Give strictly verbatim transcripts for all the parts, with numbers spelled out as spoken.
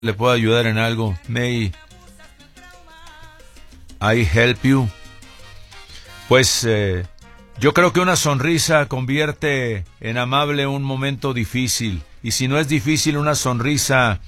¿Le puedo ayudar en algo? May I help you? Pues eh, yo creo que una sonrisa convierte en amable un momento difícil. Y si no es difícil, una sonrisa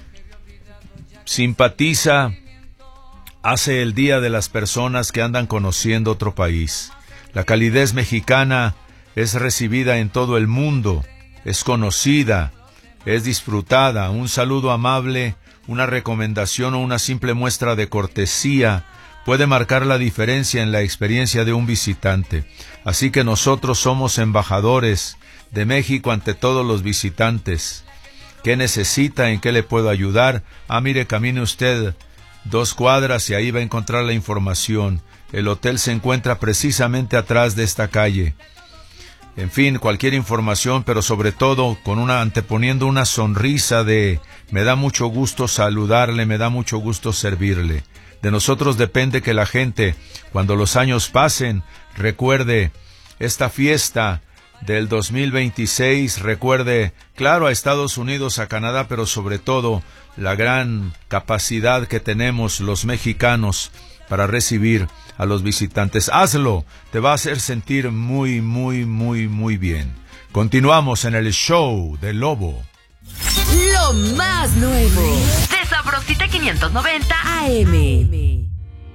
simpatiza, hace el día de las personas que andan conociendo otro país. La calidez mexicana es recibida en todo el mundo, es conocida, es disfrutada. Un saludo amable, una recomendación o una simple muestra de cortesía puede marcar la diferencia en la experiencia de un visitante. Así que nosotros somos embajadores de México ante todos los visitantes. ¿Qué necesita? ¿En qué le puedo ayudar? Ah, mire, camine usted dos cuadras y ahí va a encontrar la información. El hotel se encuentra precisamente atrás de esta calle. En fin, cualquier información, pero sobre todo con una anteponiendo una sonrisa de me da mucho gusto saludarle, me da mucho gusto servirle. De nosotros depende que la gente, cuando los años pasen, recuerde esta fiesta del dos mil veintiséis, recuerde, claro, a Estados Unidos, a Canadá, pero sobre todo la gran capacidad que tenemos los mexicanos para recibir a los visitantes. Hazlo, te va a hacer sentir muy, muy, muy, muy bien. Continuamos en el show del Lobo. Lo más nuevo de Sabrosita quinientos noventa A M.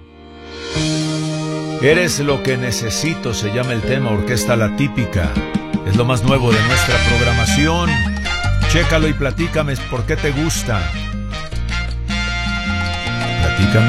Eres lo que necesito, se llama el tema, Orquesta La Típica. Es lo más nuevo de nuestra programación. Chécalo y platícame por qué te gusta. Platícame.